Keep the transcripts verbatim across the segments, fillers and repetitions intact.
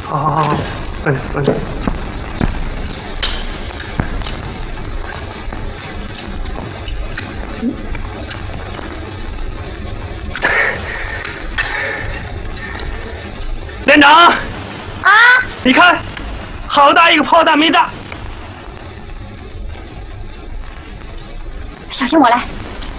好好好，嗯嗯。连长。啊！你看，好大一个炮弹没炸。 小心我来。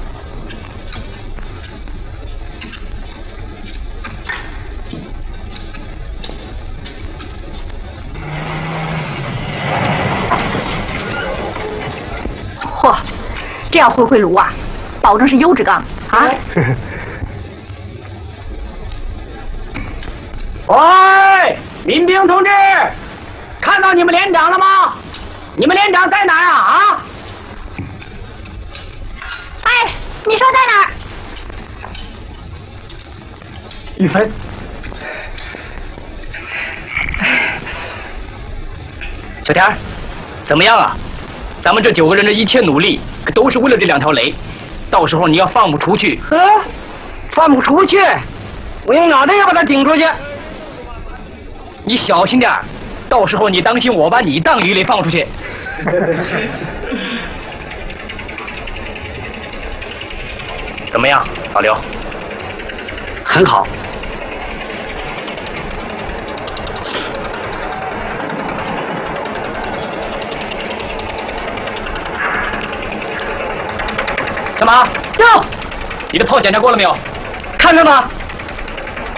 嚯，这样回回炉啊，保证是优质钢啊！ 喂，民兵同志，看到你们连长了吗？你们连长在哪儿啊？啊！ 哎，你说在哪儿？ 玉芬， 小天儿，怎么样啊？ 咱们这九个人的一切努力，可都是为了这两条雷。到时候你要放不出去， 呵，放不出去，我用脑袋要把它顶出去。 你小心点儿，到时候你当心我把你当鱼雷放出去。怎么样，老刘？ 很好。 干嘛？ 哟， 你的炮检查过了没有？ 看着吧。